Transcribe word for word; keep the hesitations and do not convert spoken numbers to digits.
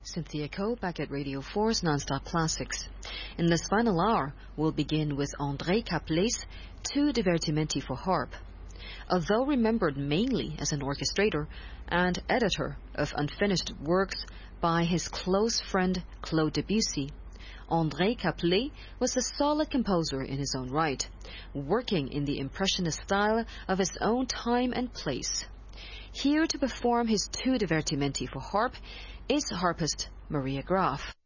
Cynthia Ko back at Radio four's Non-Stop Classics. In this final hour, we'll begin with André Caplet's Two Divertimenti for harp. Although remembered mainly as an orchestrator and editor of unfinished works by his close friend Claude Debussy, André Caplet was a solid composer in his own right, working in the impressionist style of his own time and place. Here to perform his Two Divertimenti for harp is harpist Maria Graf.